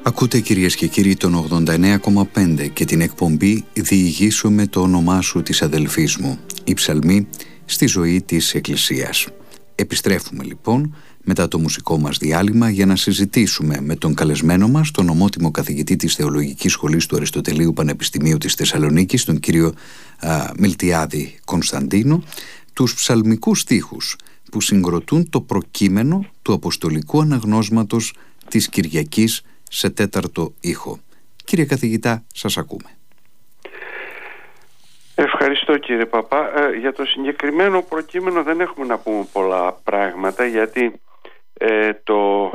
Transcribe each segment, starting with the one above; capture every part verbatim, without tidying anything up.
Ακούτε κυρίες και κύριοι τον ογδόντα εννέα κόμμα πέντε και την εκπομπή «Διηγήσου με το όνομά σου της αδελφής μου», η ψαλμή στη ζωή της Εκκλησίας. Επιστρέφουμε λοιπόν μετά το μουσικό μας διάλειμμα για να συζητήσουμε με τον καλεσμένο μας, τον ομότιμο καθηγητή της Θεολογικής Σχολής του Αριστοτελείου Πανεπιστημίου της Θεσσαλονίκης, τον κύριο α, Μιλτιάδη Κωνσταντίνο, τους ψαλμικούς στίχους που συγκροτούν το προκείμενο του Αποστολικού Αναγνώσματος της Κυριακής σε τέταρτο ήχο. Κύριε καθηγητά, σας ακούμε. Ευχαριστώ κύριε Παπά. Ε, για το συγκεκριμένο προκείμενο δεν έχουμε να πούμε πολλά πράγματα, γιατί ε, το,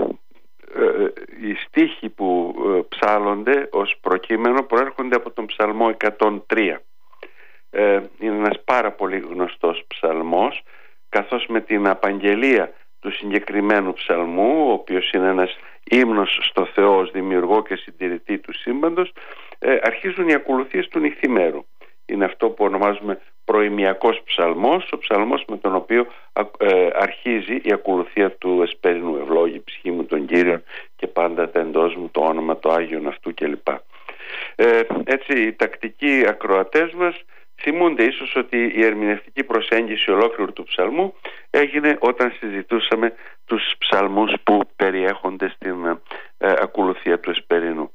ε, οι στίχοι που ε, ψάλλονται ως προκείμενο προέρχονται από τον ψαλμό εκατόν τρία. Ε, είναι ένας πάρα πολύ γνωστός ψαλμός, καθώς με την απαγγελία του συγκεκριμένου ψαλμού, ο οποίος είναι ένας ύμνος στο Θεό ως δημιουργό και συντηρητή του σύμπαντος, ε, αρχίζουν οι ακολουθίες του νυχθημέρου. Είναι αυτό που ονομάζουμε προημιακός ψαλμός, ο ψαλμός με τον οποίο ε, αρχίζει η ακολουθία του εσπερινού. Ευλόγη ψυχή μου τον Κύριον και πάντα τα εντός μου το όνομα το Άγιον αυτού κλπ. Ε, έτσι οι τακτικοί ακροατές μας θυμούνται ίσως ότι η ερμηνευτική προσέγγιση ολόκληρου του ψαλμού έγινε όταν συζητούσαμε τους ψαλμούς που περιέχονται στην ε, ακολουθία του εσπερινού.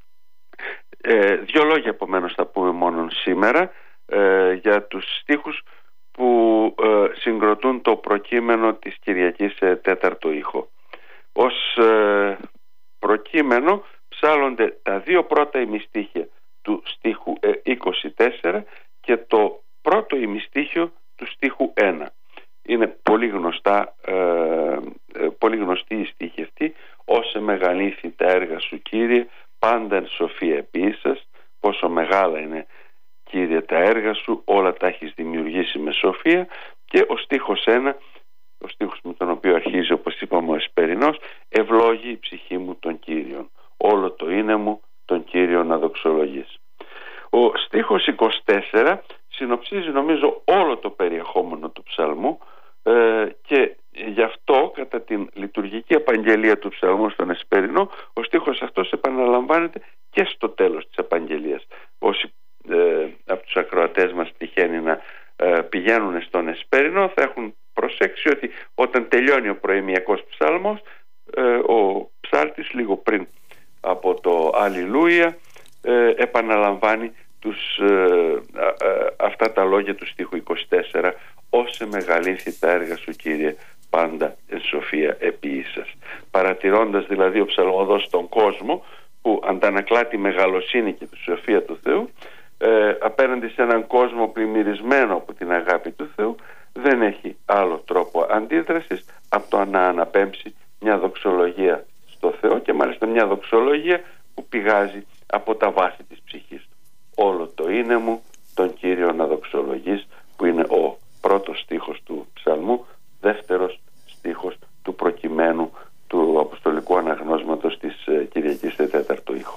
Ε, δύο λόγια επομένως θα πούμε μόνο σήμερα ε, για τους στίχους που ε, συγκροτούν το προκείμενο της Κυριακής σε τέταρτο ήχο. Ως ε, προκείμενο ψάλλονται τα δύο πρώτα ημιστίχια του στίχου ε, είκοσι τέσσερα και το πρώτο ημιστίχιο του στίχου ένα. Είναι πολύ γνωστά, ε, ε, πολύ γνωστή η στίχη αυτή. «Όσε μεγαλήθη τα έργα σου Κύριε, πάντα εν σοφία επίσης, πόσο μεγάλα είναι Κύριε τα έργα σου, όλα τα έχεις δημιουργήσει με σοφία». Και ο στίχος ένα, ο στίχος με τον οποίο αρχίζει όπως είπαμε ο εσπερινός, «Ευλόγη η ψυχή μου τον Κύριον, όλο το είναι μου τον Κύριο να δοξολογείς». Ο στίχος είκοσι τέσσερα συνοψίζει νομίζω όλο το περιεχόμενο του ψαλμού ε, και γι' αυτό κατά την λειτουργική απαγγελία του ψαλμού στον εσπερινό ο στίχος αυτός επαναλαμβάνεται και στο τέλος της απαγγελίας. Όσοι ε, από τους ακροατές μας τυχαίνει να ε, πηγαίνουν στον εσπερινό θα έχουν προσέξει ότι όταν τελειώνει ο προημιακός ψαλμός ε, ο ψάλτης λίγο πριν από το Αλληλούια ε, επαναλαμβάνει τους, ε, ε, αυτά τα λόγια του στίχου είκοσι τέσσερα, «Όσε μεγαλύνθη τα έργα σου Κύριε, πάντα εν σοφία επίησας». Παρατηρώντας δηλαδή ο ψαλμοδός τον κόσμο που αντανακλά τη μεγαλοσύνη και τη σοφία του Θεού ε, απέναντι σε έναν κόσμο πλημμυρισμένο από την αγάπη του Θεού, δεν έχει άλλο τρόπο αντίδρασης από το να αναπέμψει μια δοξολογία στο Θεό, και μάλιστα μια δοξολογία που πηγάζει από τα βάθη της ψυχής του. «Όλο το είναι μου τον Κύριο να δοξολογείς», που είναι ο πρώτος στίχος του ψαλμού, δεύτερος στίχος του προκειμένου του Αποστολικού Αναγνώσματος της Κυριακής σε τέταρτο ήχο.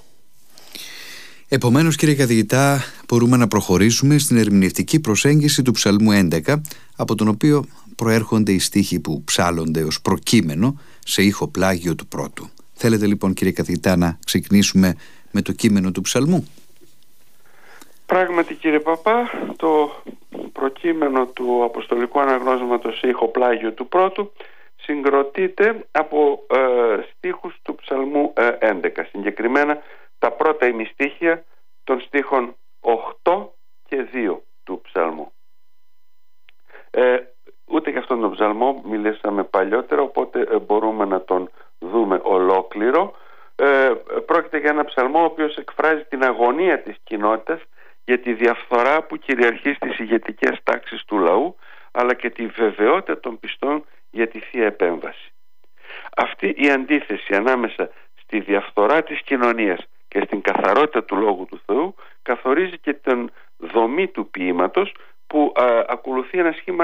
Επομένως κύριε καθηγητά, μπορούμε να προχωρήσουμε στην ερμηνευτική προσέγγιση του ψαλμού έντεκα, από τον οποίο προέρχονται οι στίχοι που ψάλλονται ως προκείμενο σε ήχο πλάγιο του πρώτου. Θέλετε λοιπόν κύριε καθηγητά να ξεκινήσουμε με το κείμενο του ψαλμού? Πράγματι κύριε Παπά, το προκείμενο του Αποστολικού Αναγνώσματος σε ήχο πλάγιο του πρώτου συγκροτείται από ε, στίχους του ψαλμού ε, έντεκα, συγκεκριμένα τα πρώτα ημιστίχια των στίχων οκτώ και δύο του ψαλμού. Ε, ούτε για αυτόν τον ψαλμό μιλήσαμε παλιότερα, οπότε ε, μπορούμε να τον δούμε ολόκληρο. Ε, πρόκειται για ένα ψαλμό ο οποίος εκφράζει την αγωνία της κοινότητας για τη διαφθορά που κυριαρχεί στις ηγετικές τάξεις του λαού, αλλά και τη βεβαιότητα των πιστών για τη Θεία Επέμβαση. Αυτή η αντίθεση ανάμεσα στη διαφθορά της κοινωνίας και στην καθαρότητα του Λόγου του Θεού καθορίζει και την δομή του ποίηματος, που α, ακολουθεί ένα σχήμα